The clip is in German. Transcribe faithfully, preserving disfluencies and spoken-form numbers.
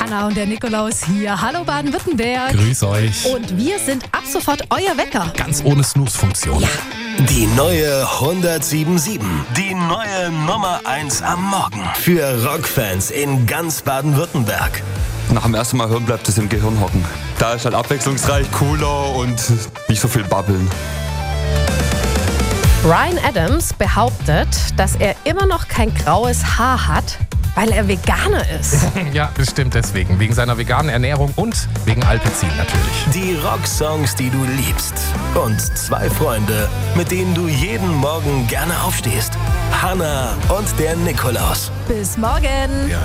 Hanna und der Nikolaus hier. Hallo Baden-Württemberg. Grüß euch. Und wir sind ab sofort euer Wecker. Ganz ohne Snooze-Funktion. Ja. Die neue hundertsieben sieben. Die neue Nummer eins am Morgen. Für Rockfans in ganz Baden-Württemberg. Nach dem ersten Mal hören bleibt es im Gehirn hocken. Da ist halt abwechslungsreich, cooler und nicht so viel babbeln. Bryan Adams behauptet, dass er immer noch kein graues Haar hat, weil er Veganer ist. Ja, bestimmt deswegen. Wegen seiner veganen Ernährung und wegen Alpecin natürlich. Die Rocksongs, die du liebst. Und zwei Freunde, mit denen du jeden Morgen gerne aufstehst. Hanna und der Nikolaus. Bis morgen. Wir